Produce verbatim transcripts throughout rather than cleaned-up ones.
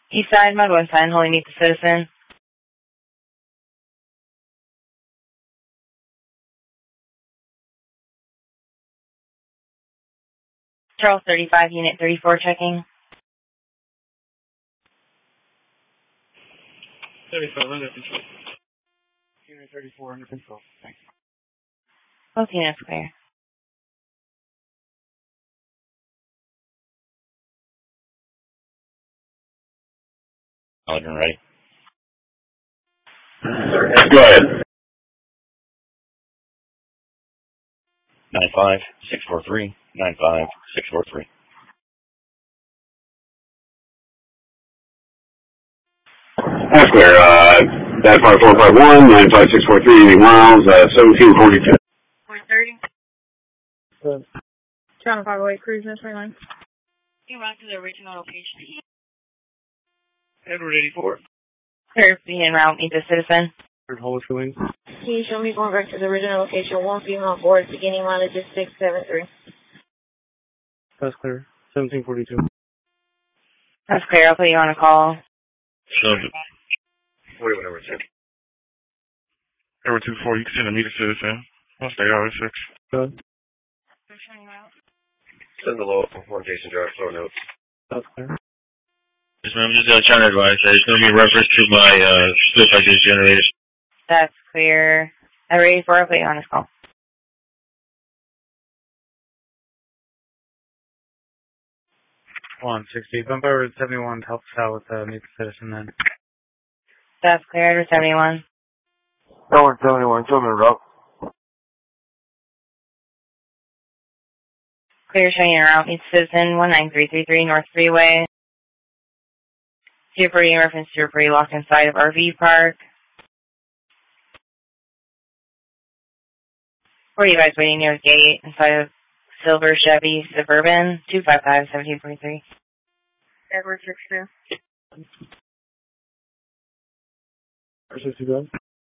East Side, Mud one ten, holding meet the citizen. Charles thirty-five, Unit thirty-four, checking. thirty-five, under control. Unit thirty-four, under control. Thanks. Both units clear. Aldrin ready. Go ahead. nine five six four three, nine five six four three. That's clear. Uh, that's five four five one, nine five six four three, eighty miles, uh, seventeen forty-two. four thirty. Good. Channel five oh eight, cruise, mystery line. You route to the original location. Edward eighty-four. Clear, be en route, meet the citizen. Third Hollis Wings. Can you show me going back to the original location? One female on board, beginning mileage is six seven three. That's clear. seventeen forty-two. That's clear, I'll put you on a call. forty-one over six. Edward two four, you can send a meet a citizen. I'll stay out at six. Good. Send the low one Jason Drive, floor note. That's clear. Yes, ma'am, just uh, trying to advise that it's going to be a reference to my uh, slip I just generated. That's clear. I'm ready for I'll put you on this call. one sixty. Bump over to seventy-one to help us out with uh, meet the citizen then. That's clear, Edward seventy-one. Edward seventy-one, show me the route. Clear, showing you around, meet the citizen, one nine three three three North Freeway. Super E reference to Super E locked inside of R V park. Where are you guys waiting near the gate inside of Silver Chevy Suburban, two five five, seventeen forty-three. Edward six two. sixty good.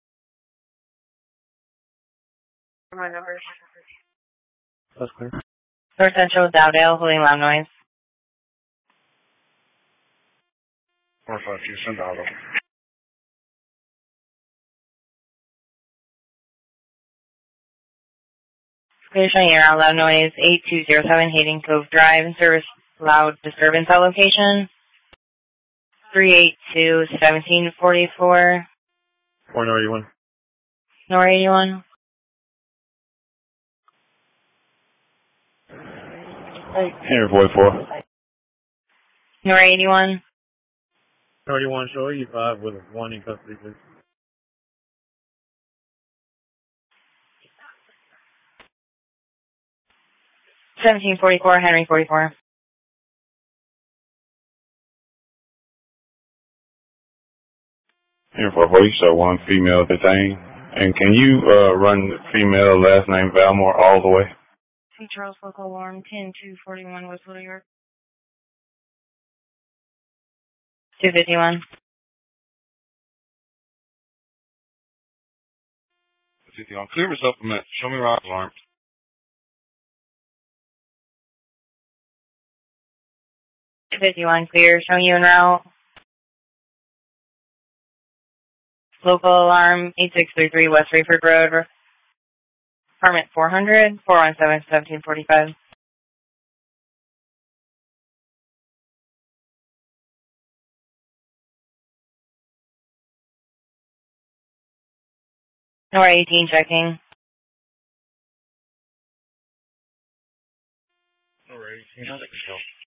My number. That's clear. North Central, Dowdale, holding loud noise. four five two, send auto. Clear, showing you around loud noise, eight two zero seven Hayden Cove Drive, and service loud disturbance at location. three eight two, seventeen forty-four. four ninety-one. Nor eighty-one. Henry forty-four. Nor eighty-one. thirty-one, show eighty-five with one in custody, please. seventeen forty-four, Henry forty-four. Henry forty-four, you saw one female detained. And can you uh, run female last name Valmore all the way? Saint Charles Local Alarm, ten two forty-one West Little York. two fifty-one. fifty-one. Clear with supplement. Show me rock alarm. two fifty-one, clear, showing you en route. Local alarm, eight six three three West Rayford Road, apartment four hundred, four one seven, seventeen forty-five. Nor eighteen, checking. All right, eighteen, under control.